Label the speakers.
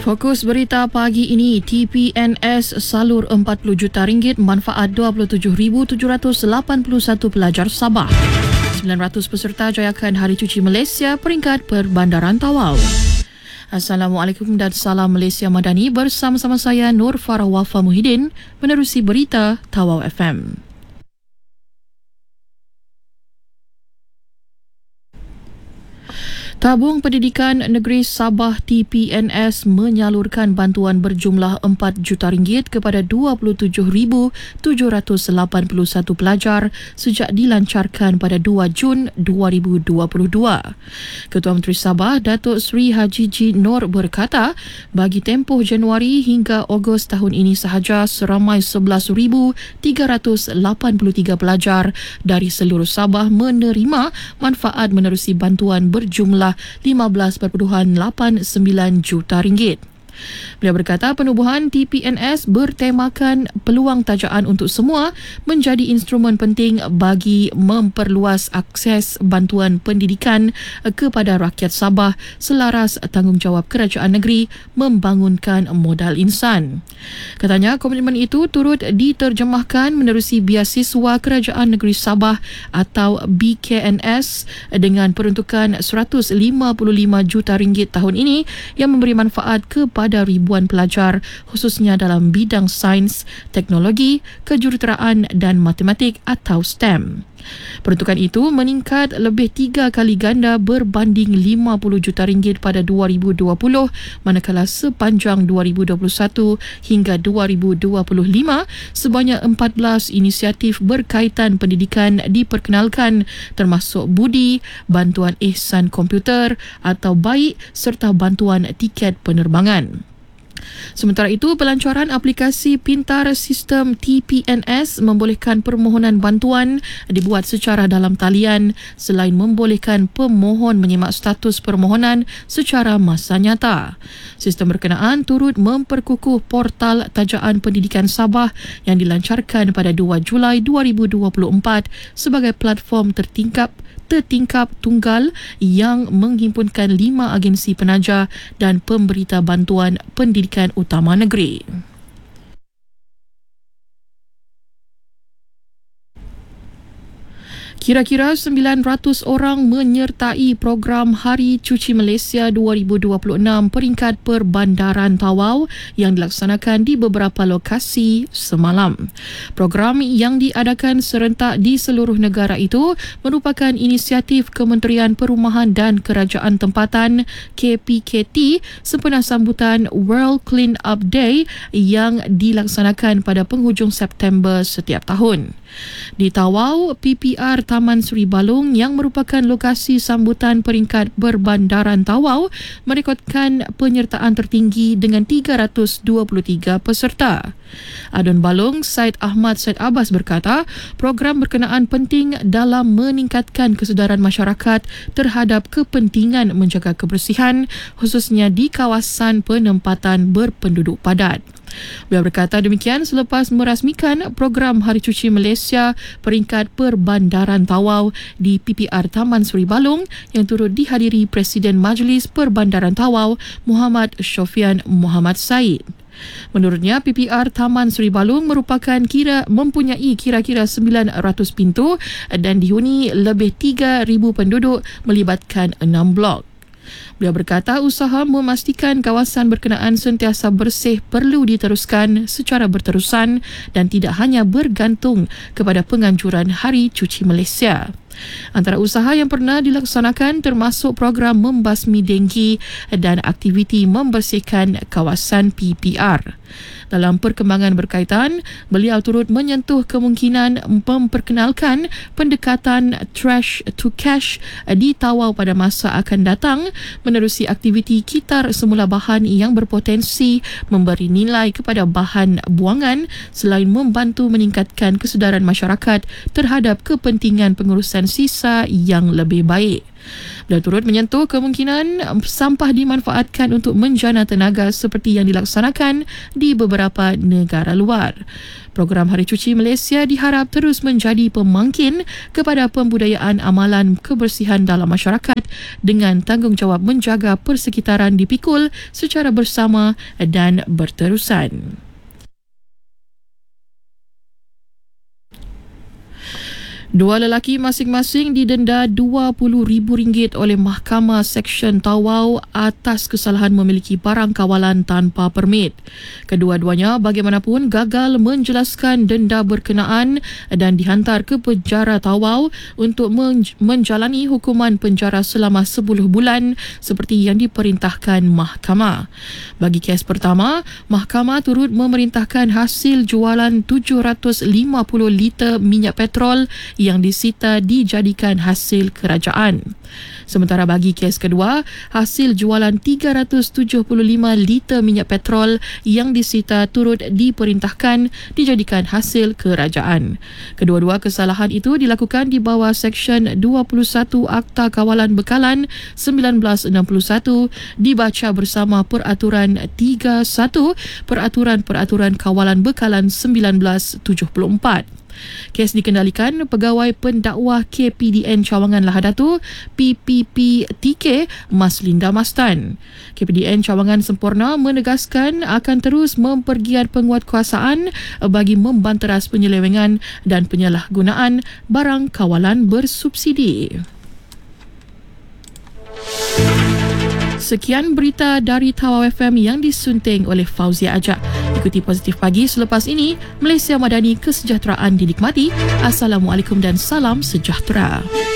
Speaker 1: Fokus berita pagi ini, TPNS salur 40 juta ringgit, manfaat 27,781 pelajar Sabah. 900 peserta jayakan Hari Cuci Malaysia peringkat Perbandaran Tawau. Assalamualaikum dan salam Malaysia Madani, bersama-sama saya Nur Farah Wafa Muhyiddin menerusi berita Tawau FM. Tabung Pendidikan Negeri Sabah TPNS menyalurkan bantuan berjumlah 4 juta ringgit kepada 27,781 pelajar sejak dilancarkan pada 2 Jun 2022. Ketua Menteri Sabah, Datuk Seri Haji G. Noor berkata, bagi tempoh Januari hingga Ogos tahun ini sahaja, seramai 11,383 pelajar dari seluruh Sabah menerima manfaat menerusi bantuan berjumlah 15.89 juta ringgit. Beliau berkata penubuhan TPNS bertemakan peluang tajaan untuk semua menjadi instrumen penting bagi memperluas akses bantuan pendidikan kepada rakyat Sabah selaras tanggungjawab kerajaan negeri membangunkan modal insan. Katanya komitmen itu turut diterjemahkan menerusi Biasiswa Kerajaan Negeri Sabah atau BKNS dengan peruntukan 155 juta ringgit tahun ini yang memberi manfaat kepada ribuan pelajar khususnya dalam bidang sains, teknologi, kejuruteraan dan matematik atau STEM. Peruntukan itu meningkat lebih 3 kali ganda berbanding 50 juta ringgit pada 2020, manakala sepanjang 2021 hingga 2025 sebanyak 14 inisiatif berkaitan pendidikan diperkenalkan termasuk budi, bantuan ihsan komputer atau baik serta bantuan tiket penerbangan. Sementara itu, pelancaran aplikasi pintar sistem TPNS membolehkan permohonan bantuan dibuat secara dalam talian selain membolehkan pemohon menyimak status permohonan secara masa nyata. Sistem berkenaan turut memperkukuh portal tajaan pendidikan Sabah yang dilancarkan pada 2 Julai 2024 sebagai platform tertingkap tunggal yang menghimpunkan 5 agensi penaja dan pemberita bantuan pendidikan utama negeri. Kira-kira 900 orang menyertai program Hari Cuci Malaysia 2026 peringkat Perbandaran Tawau yang dilaksanakan di beberapa lokasi semalam. Program yang diadakan serentak di seluruh negara itu merupakan inisiatif Kementerian Perumahan dan Kerajaan Tempatan KPKT sempena sambutan World Clean Up Day yang dilaksanakan pada penghujung September setiap tahun. Di Tawau, PPR Taman Sri Balong yang merupakan lokasi sambutan peringkat Perbandaran Tawau merekodkan penyertaan tertinggi dengan 323 peserta. Adun Balong, Syed Ahmad Syed Abbas berkata, program berkenaan penting dalam meningkatkan kesedaran masyarakat terhadap kepentingan menjaga kebersihan khususnya di kawasan penempatan berpenduduk padat. Beliau berkata demikian selepas merasmikan program Hari Cuci Malaysia peringkat Perbandaran Tawau di PPR Taman Sri Balong yang turut dihadiri Presiden Majlis Perbandaran Tawau Muhammad Syofian Muhammad Said. Menurutnya, PPR Taman Sri Balong mempunyai kira-kira 900 pintu dan dihuni lebih 3,000 penduduk melibatkan 6 blok. Beliau berkata usaha memastikan kawasan berkenaan sentiasa bersih perlu diteruskan secara berterusan dan tidak hanya bergantung kepada penganjuran Hari Cuci Malaysia. Antara usaha yang pernah dilaksanakan termasuk program membasmi denggi dan aktiviti membersihkan kawasan PPR. Dalam perkembangan berkaitan, beliau turut menyentuh kemungkinan memperkenalkan pendekatan trash to cash di Tawau pada masa akan datang menerusi aktiviti kitar semula bahan yang berpotensi memberi nilai kepada bahan buangan selain membantu meningkatkan kesedaran masyarakat terhadap kepentingan pengurusan sisa yang lebih baik. Beliau turut menyentuh kemungkinan sampah dimanfaatkan untuk menjana tenaga seperti yang dilaksanakan di beberapa negara luar. Program Hari Cuci Malaysia diharap terus menjadi pemangkin kepada pembudayaan amalan kebersihan dalam masyarakat dengan tanggungjawab menjaga persekitaran dipikul secara bersama dan berterusan. Dua lelaki masing-masing didenda RM20,000 oleh Mahkamah Seksyen Tawau atas kesalahan memiliki barang kawalan tanpa permit. Kedua-duanya bagaimanapun gagal menjelaskan denda berkenaan dan dihantar ke penjara Tawau untuk menjalani hukuman penjara selama 10 bulan seperti yang diperintahkan mahkamah. Bagi kes pertama, mahkamah turut memerintahkan hasil jualan 750 liter minyak petrol yang disita dijadikan hasil kerajaan. Sementara bagi kes kedua, hasil jualan 375 liter minyak petrol yang disita turut diperintahkan dijadikan hasil kerajaan. Kedua-dua kesalahan itu dilakukan di bawah Seksyen 21 Akta Kawalan Bekalan 1961 dibaca bersama Peraturan 31 Peraturan Kawalan Bekalan 1974. Kes dikendalikan Pegawai Pendakwah KPDN Cawangan Lahadatu PPPTK Maslinda Mastan. KPDN Cawangan Semporna menegaskan akan terus mempergiat penguatkuasaan bagi membanteras penyelewengan dan penyalahgunaan barang kawalan bersubsidi. Sekian berita dari Tawau FM yang disunting oleh Fauzia Ajak. Ikuti Positif Pagi selepas ini. Malaysia Madani, kesejahteraan dinikmati. Assalamualaikum dan salam sejahtera.